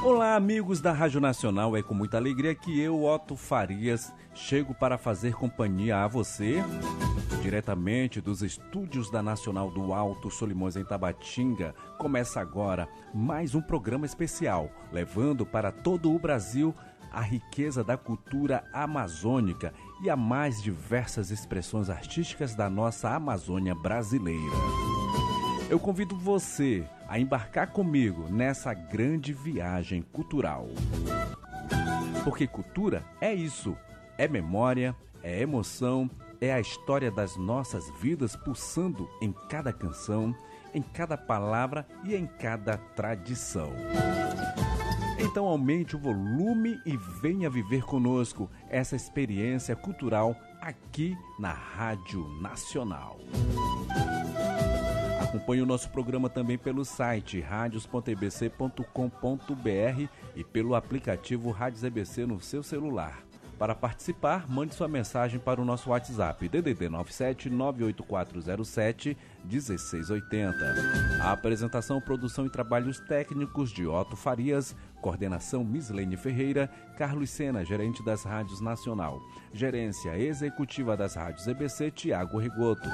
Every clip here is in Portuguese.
Olá, amigos da Rádio Nacional, é com muita alegria que eu, Otto Farias, chego para fazer companhia a você, diretamente dos estúdios da Nacional do Alto Solimões em Tabatinga. Começa agora mais um programa especial, levando para todo o Brasil a riqueza da cultura amazônica e a mais diversas expressões artísticas da nossa Amazônia brasileira. Eu convido você a embarcar comigo nessa grande viagem cultural. Porque cultura é isso, é memória, é emoção, é a história das nossas vidas pulsando em cada canção, em cada palavra e em cada tradição. Então aumente o volume e venha viver conosco essa experiência cultural aqui na Rádio Nacional. Acompanhe o nosso programa também pelo site radios.ebc.com.br e pelo aplicativo Rádios EBC no seu celular. Para participar, mande sua mensagem para o nosso WhatsApp DDD 97 98407 1680. A apresentação, produção e trabalhos técnicos de Otto Farias, coordenação Mislene Ferreira, Carlos Sena, gerente das Rádios Nacional, gerência executiva das Rádios EBC, Tiago Rigoto.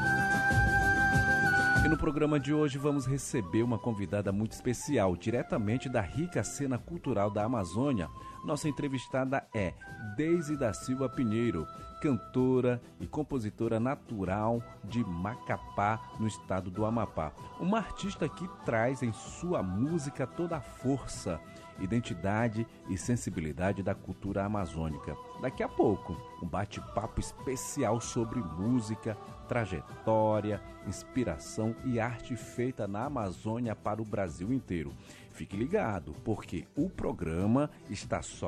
E no programa de hoje vamos receber uma convidada muito especial, diretamente da rica cena cultural da Amazônia. Nossa entrevistada é Deise da Silva Pinheiro, cantora e compositora natural de Macapá, no estado do Amapá. Uma artista que traz em sua música toda a força, identidade e sensibilidade da cultura amazônica. Daqui a pouco, um bate-papo especial sobre música, trajetória, inspiração e arte feita na Amazônia para o Brasil inteiro. Fique ligado, porque o programa está